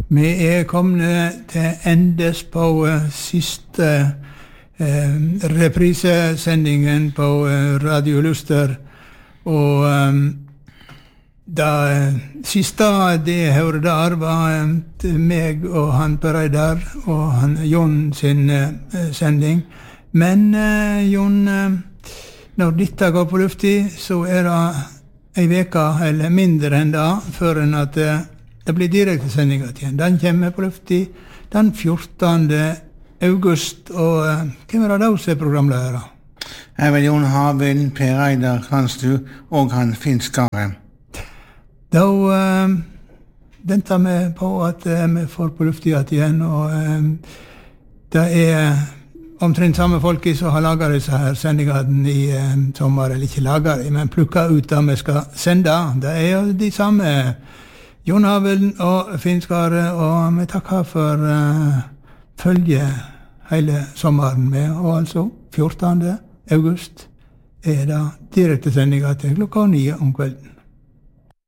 Vi kommet til endes på siste reprisesendingen på Radio Luster, og det siste det hørte der var meg og han Per Reidar og han Jon sin sending. Men Jon, når dette går på lufti, så det en veka eller mindre enn det, før enn at det blir direkte sendinger igjen. Den kommer på lufti den 14. august, og hvem det da som programledere? Jeg vel Jon Havind, Per Reidar Kranstu og han Finn Skare. Da venter vi på at vi får på lufti igjen, og det omtrent samme folk som har laget disse her sendingene i sommer, eller ikke laget dem, men plukket ut det vi skal sende. Det jo de samme Jon Havind og Finn Skare, og vi takker for følge hele sommeren med, og altså 14. august det direkte sendinger til klokka 9 om kvelden.